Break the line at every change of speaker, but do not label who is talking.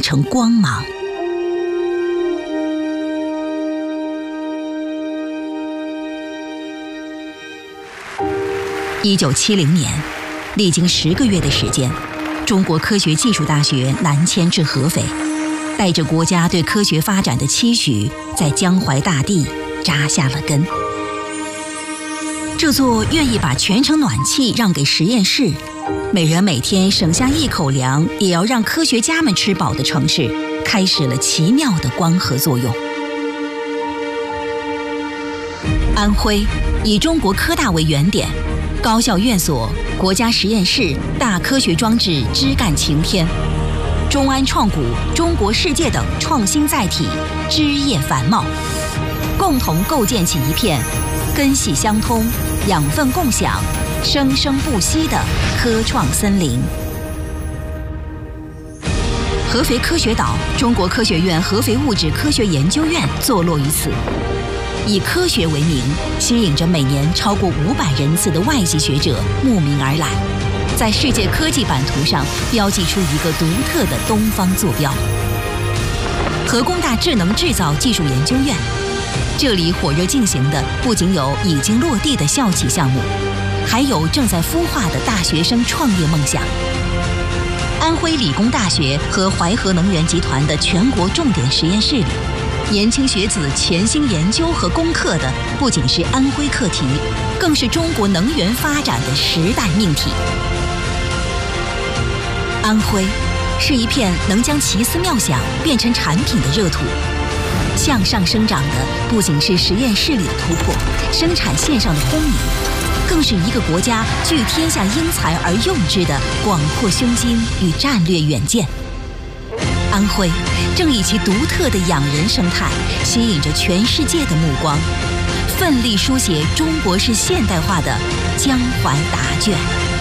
成光芒。1970年，历经10个月的时间，中国科学技术大学南迁至合肥，带着国家对科学发展的期许，在江淮大地扎下了根。这座愿意把全城暖气让给实验室，每人每天省下一口粮也要让科学家们吃饱的城市，开始了奇妙的光合作用。安徽以中国科大为原点，高校院所、国家实验室、大科学装置枝干擎天，中安创谷、中国世界等创新载体枝叶繁茂，共同构建起一片根系相通、养分共享、生生不息的科创森林。合肥科学岛，中国科学院合肥物质科学研究院坐落于此，以科学为名，吸引着每年超过500人次的外籍学者慕名而来，在世界科技版图上标记出一个独特的东方坐标。河工大智能制造技术研究院，这里火热进行的不仅有已经落地的校企项目，还有正在孵化的大学生创业梦想。安徽理工大学和淮河能源集团的全国重点实验室里，年轻学子潜心研究和攻克的不仅是安徽课题，更是中国能源发展的时代命题。安徽是一片能将奇思妙想变成产品的热土，向上生长的不仅是实验室里的突破，生产线上的轰鸣，更是一个国家聚天下英才而用之的广阔胸襟与战略远见。安徽正以其独特的养人生态吸引着全世界的目光，奋力书写中国式现代化的江淮答卷。